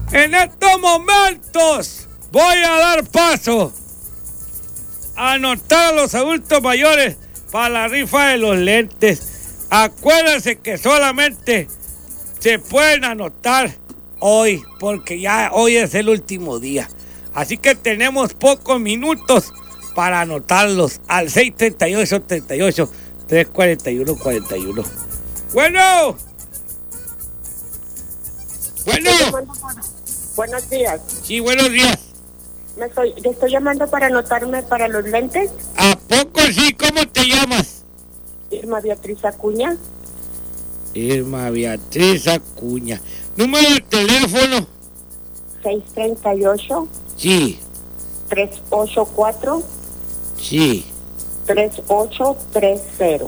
En estos momentos voy a dar paso a anotar a los adultos mayores para la rifa de los lentes. Acuérdense que solamente se pueden anotar hoy, porque ya hoy es el último día. Así que tenemos pocos minutos para anotarlos al 638-38-341-41. Bueno. Buenos días. Sí, buenos días. Te estoy llamando para anotarme para los lentes. ¿A poco sí? ¿Cómo te llamas? Irma Beatriz Acuña. Irma Beatriz Acuña. ¿Número de teléfono? 638. Sí. 384. Sí. 3830.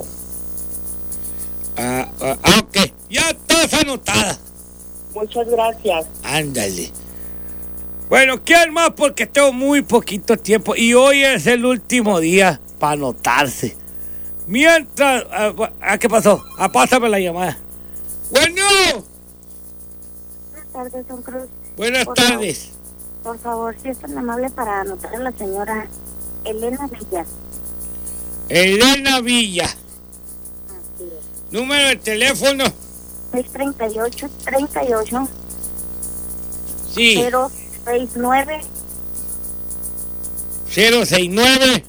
Ok. Ya estás anotada. Muchas gracias. Ándale. Bueno, ¿quién más? Porque tengo muy poquito tiempo y hoy es el último día para anotarse. Mientras... ¿qué pasó? Pásame la llamada. Bueno. Buenas tardes, don Cruz. Buenas tardes. Por favor, si es tan amable para anotar a la señora Elena Villa. Elena Villa. Así es. Número de teléfono. 638-38. Sí. 069. 069.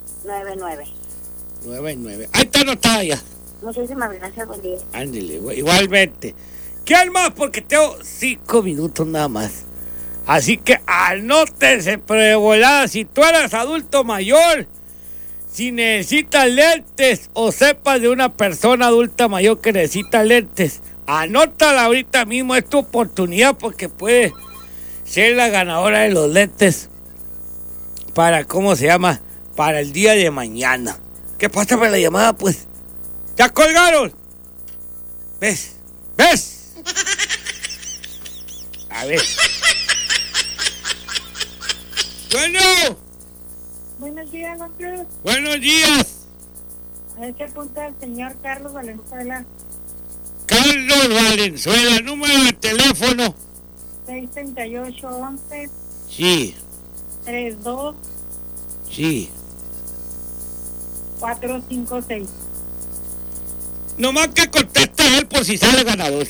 99. Ahí está anotada ya. Muchísimas gracias, buen día. Ándale, igualmente. ¿Quién más? Porque tengo 5 minutos nada más. Así que anótense, pero de volada. Si tú eres adulto mayor, si necesitas lentes o sepas de una persona adulta mayor que necesita lentes, anótala ahorita mismo. Es tu oportunidad porque puede ser la ganadora de los lentes para, ¿cómo se llama? Para el día de mañana. ¿Qué pasa para la llamada, pues? ¡Ya colgaron! ¿Ves? A ver. Bueno. Buenos días, don Cruz. Buenos días. A ver qué apunta el señor Carlos Valenzuela. Carlos Valenzuela, número de teléfono. 638-11. Sí. 32. Sí. 456. Nomás que conteste él por si sale ganador.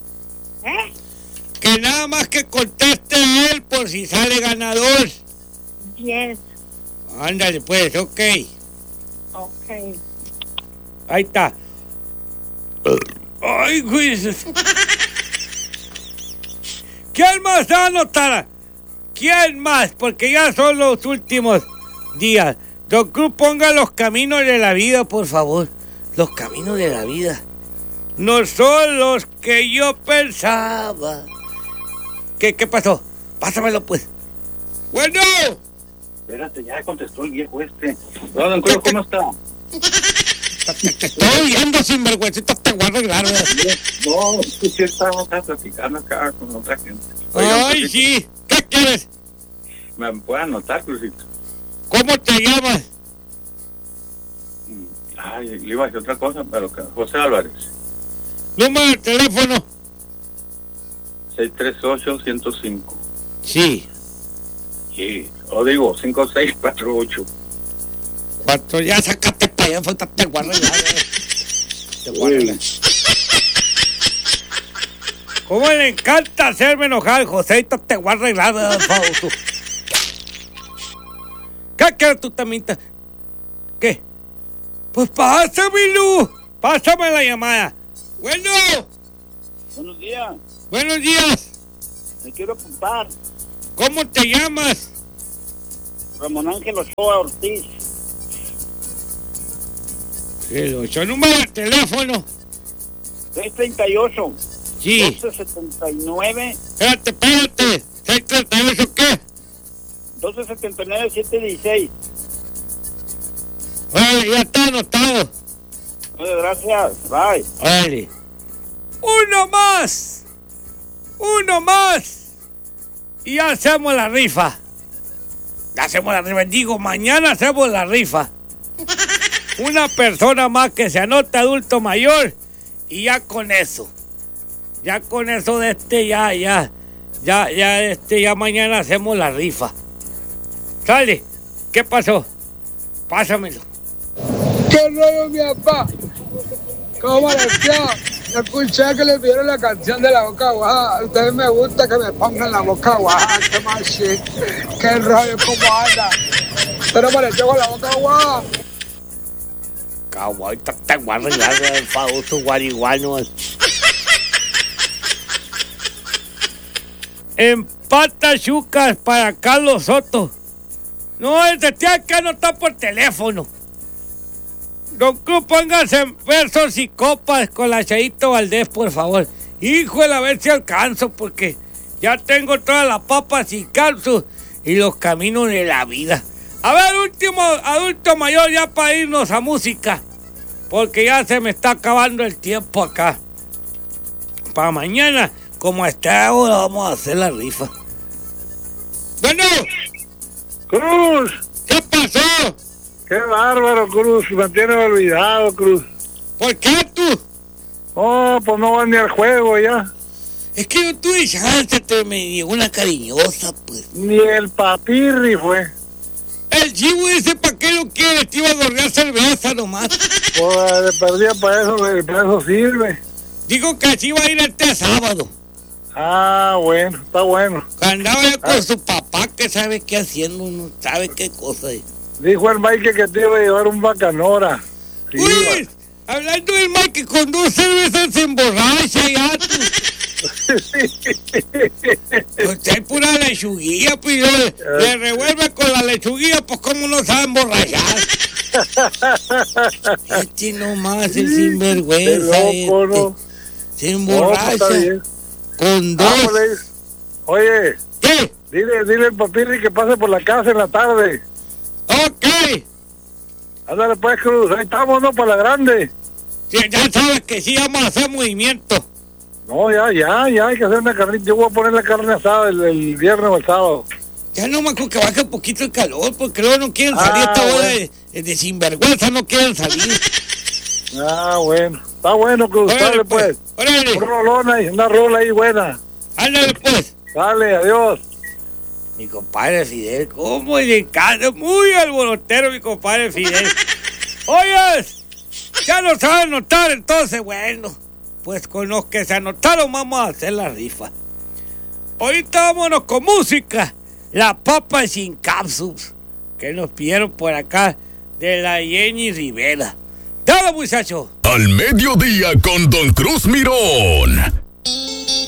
Que nada más que conteste él por si sale ganador. Yes. Ándale pues, ok. Ahí está. Ay, güey. ¿Quién más se anotara? ¿Quién más? Porque ya son los últimos días. Don Cruz, ponga los caminos de la vida, por favor. Los caminos de la vida no son los que yo pensaba. ¿Qué pasó? Pásamelo, pues. Bueno. Espérate, ya contestó el viejo este. No, don Cruz, ¿cómo está? Te estoy viendo, sinvergüencita, te voy a arreglar. No, sí estamos platicando acá con otra gente. Ay, sí. ¿Qué quieres? ¿Me puede anotar, Cruzito? ¿Cómo te llamas? Ay, le iba a decir otra cosa, pero que José Álvarez. Número de teléfono. 638-105. Sí. Sí, o digo, 5648. Cuatro, ya sacaste para allá, faltaste guarda. Te guarda. ¿Cómo le encanta hacerme enojar, Joséito? Te voy a arreglar, Fausto. ¿Qué quieres tú también? ¿Qué? Pues pásamelo. Pásame la llamada. Bueno. Buenos días. Buenos días. Me quiero apuntar. ¿Cómo te llamas? Ramón Ángel Ochoa Ortiz. El 8, número de teléfono. 638. Sí. 1279. Espérate. 638, ¿qué? 1279-716. Vale, ya está anotado. Muchas gracias. Bye. Vale. Uno más. Y ya hacemos la rifa. Digo, mañana hacemos la rifa. Una persona más que se anote adulto mayor. Y ya con eso. Ya Ya mañana hacemos la rifa. Sale, ¿qué pasó? Pásamelo. ¿Qué rollo, mi papá? ¿Cómo le decía? Escuché que le pidieron la canción de La Boca Guajada. A ustedes me gusta que me pongan La Boca Guajada. ¿Qué más shit? ¿Qué rollo? ¿Cómo anda? Pero me le llevo La Boca Guajada. Caguay, te voy a arreglar el famoso guariguano. Empata chucas para Carlos Soto. No, ese tío que no está por teléfono. Don Cruz, póngase en versos y copas con la Cheito Valdés, por favor. Híjole, a ver si alcanzo, porque ya tengo todas las papas y calzos y los caminos de la vida. A ver, último adulto mayor, ya para irnos a música, porque ya se me está acabando el tiempo acá. Para mañana, como a esta hora, vamos a hacer la rifa. Bueno, Cruz, ¿qué pasó? qué bárbaro, Cruz, me tienes olvidado, Cruz. ¿Por qué tú? Oh, pues no vas ni al juego ya. Es que no tuve chance, te me llegó una cariñosa, pues. Ni el papirri fue. El chivo ese, ¿para qué lo quiere? Te iba a gorrear cerveza nomás. Pues le perdía para eso sirve. Digo que así va a ir este sábado. Ah, bueno, está bueno. Andaba ya con su papá, que sabe qué haciendo, no sabe qué cosa es. Dijo el Mike que te iba a llevar un bacanora. Sí, Uy, hablando del Mike, que con 2 cervezas se emborracha ya, tú. Pues hay pura lechuguilla, pues le revuelve con la lechuguilla, pues cómo no sabe emborrachar. Este nomás, el sinvergüenza, Qué loco, ¿no? se No, pues emborracha está bien. con 2. Oye, ¿Qué? dile al papirri que pase por la casa en la tarde. Ok. Ándale pues, Cruz, ahí estamos, ¿no? Para la grande. Sí, ya sabes que sí vamos a hacer movimiento. No, ya, hay que hacer una carnita. Yo voy a poner la carne asada el viernes o el sábado. Ya no me acuerdo que baje un poquito el calor, porque luego no quieren salir esta hora de sinvergüenza, no quieren salir. Ah, bueno. Está bueno, Cruz. Órale, Dale, pues. órale. Un rolón ahí, una rola ahí buena. Ándale, pues. Dale, adiós. Mi compadre Fidel, cómo le encanta, muy alborotero mi compadre Fidel. Oyes, ya no sabe anotar, entonces, bueno, pues con los que se anotaron vamos a hacer la rifa. Ahorita vámonos con música, la papa sin cápsulas, que nos pidieron por acá de la Jenny Rivera. Dale, muchacho. Al mediodía con Don Cruz Mirón.